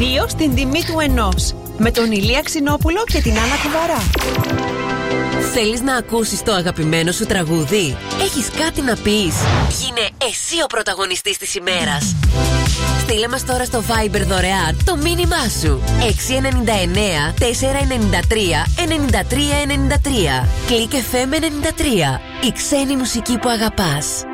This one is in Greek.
2 στην τιμή του 1. Με τον Ηλία Ξινόπουλο και την Άννα Κουβαρά. Θέλεις να ακούσεις το αγαπημένο σου τραγούδι? Έχεις κάτι να πεις? Γίνε εσύ ο πρωταγωνιστής της ημέρας. Στείλε μας τώρα στο Viber δωρεάν το μήνυμά σου. 699 493 93 93. Κλικ FM 93. Η ξένη μουσική που αγαπάς.